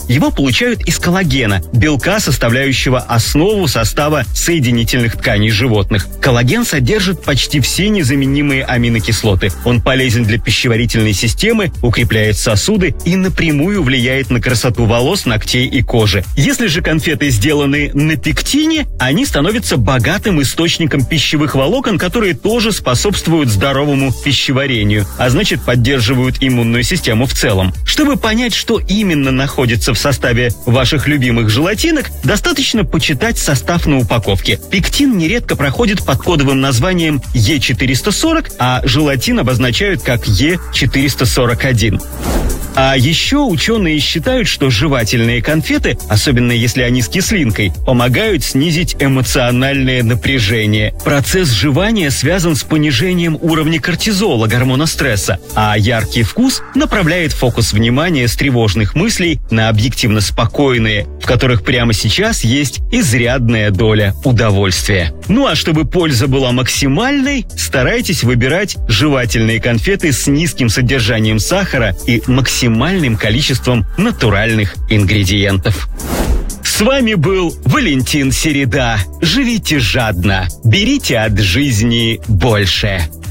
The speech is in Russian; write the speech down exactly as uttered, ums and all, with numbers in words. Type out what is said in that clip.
Его получают из коллагена, белка, составляющего основу состава соединительных тканей животных. Коллаген содержит почти все незаменимые аминокислоты. Он полезен для пищеварительной системы, укрепляет сосуды и напрямую влияет на красоту волос, ногтей и кожи. Если же конфеты сделаны на пектине, они становятся богатым источником пищевых волокон, которые тоже способствуют здоровому пищеварению, а значит поддерживают иммунную систему в целом. Чтобы понять, что именно находится в составе ваших любимых желатинок, достаточно почитать состав на упаковке. Пектин нередко проходит под кодовым названием Е четыреста сорок, а желатин обозначают как Е четыреста сорок один. А еще ученые считают, что жевательные конфеты, особенно если они с кислинкой, помогают снизить эмоциональное напряжение. Процесс жевания связан с понижением уровня кортизола, гормона стресса, а яркий вкус направляет фокус внимания с тревожных мыслей на объективно спокойные, в которых прямо сейчас есть изрядная доля удовольствия. Ну а чтобы польза была максимальной, старайтесь выбирать жевательные конфеты с низким содержанием сахара и максимальным максимальным количеством натуральных ингредиентов. С вами был Валентин Середа. Живите жадно, берите от жизни больше.